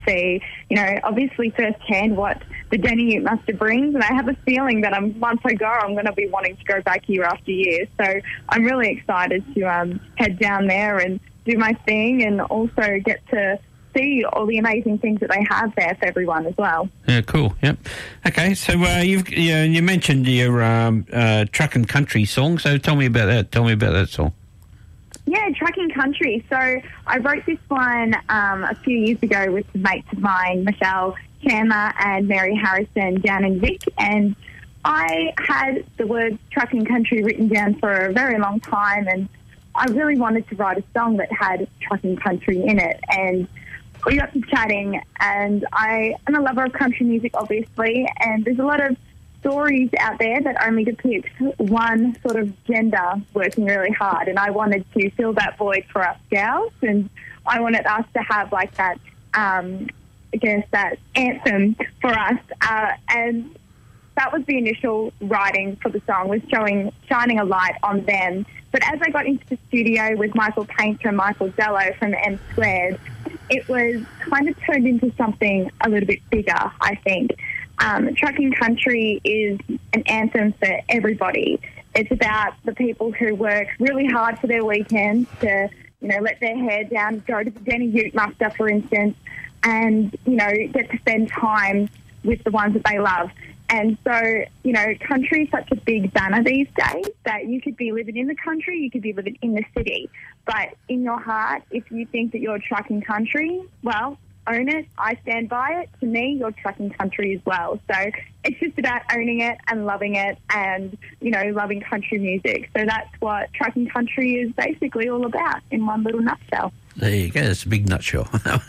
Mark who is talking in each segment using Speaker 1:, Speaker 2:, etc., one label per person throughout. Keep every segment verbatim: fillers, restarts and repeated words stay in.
Speaker 1: see, you know, obviously firsthand what the Denny Ute Muster brings, and I have a feeling that I'm, once I go, I'm going to be wanting to go back year after year. So I'm really excited to um, head down there and do my thing, and also get to see all the amazing things that they have there for everyone as well.
Speaker 2: Yeah, cool. Yep. Okay, so uh, you've you, you mentioned your um, uh, Truck and Country song. So tell me about that. Tell me about that song.
Speaker 1: Yeah, Trucking Country. So I wrote this one um, a few years ago with mates of mine, Michelle Chandler and Mary Harrison, Dan and Vic, and I had the word Trucking Country written down for a very long time, and I really wanted to write a song that had Trucking Country in it. And we got to chatting, and I am a lover of country music, obviously, and there's a lot of stories out there that only depict one sort of gender working really hard, and I wanted to fill that void for us gals, and I wanted us to have like that, um, I guess, that anthem for us, uh, and that was the initial writing for the song, was showing, shining a light on them. But as I got into the studio with Michael Painter and Michael Zello from M Squared, it was kind of turned into something a little bit bigger, I think. Um, Trucking Country is an anthem for everybody. It's about the people who work really hard for their weekends to, you know, let their hair down, go to the Denny Ute Muster, for instance, and, you know, get to spend time with the ones that they love. And so, you know, country is such a big banner these days that you could be living in the country, you could be living in the city. But in your heart, if you think that you're trucking country, well, own it. I stand by it. To me, you're trucking country as well. So it's just about owning it and loving it and, you know, loving country music. So that's what Trucking Country is basically all about in one little nutshell.
Speaker 2: There you go. That's a big nutshell.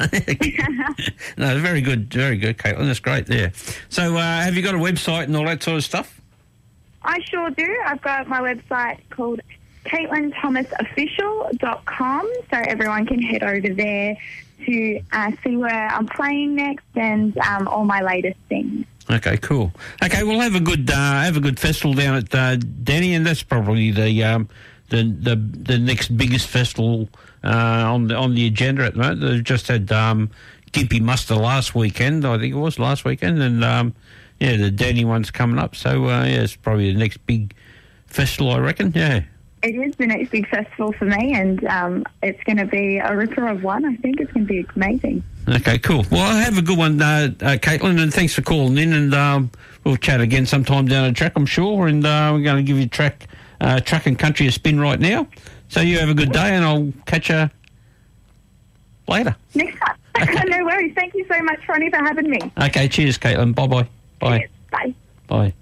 Speaker 2: No, very good. Very good, Caitlin. That's great there. So uh, have you got a website and all that sort of stuff?
Speaker 1: I sure do. I've got my website called caitlin thomas official dot com, so everyone can head over there to uh, see where I'm playing next and um, all my latest things.
Speaker 2: Okay, cool. Okay, we'll have a good uh, have a good festival down at uh, Denny, and that's probably the um, the, the the next biggest festival uh, on the on the agenda at the moment. They've just had um, Gympie Muster last weekend, I think it was last weekend, and um, yeah, the Denny one's coming up. So uh, yeah, it's probably the next big festival, I reckon. Yeah.
Speaker 1: It is the next big festival for me, and um, it's going to be a ripper of one. I think it's going to be amazing. Okay,
Speaker 2: cool. Well, have a good one, uh, uh, Caitlin, and thanks for calling in, and um, we'll chat again sometime down the track, I'm sure, and uh, we're going to give you track, uh, Truck and Country a spin right now. So you have a good day, and I'll catch you later.
Speaker 1: Next time. Okay. No worries. Thank you so much, Ronnie, for having me.
Speaker 2: Okay, cheers, Caitlin. Bye-bye. Bye.
Speaker 1: Cheers. Bye.
Speaker 2: Bye.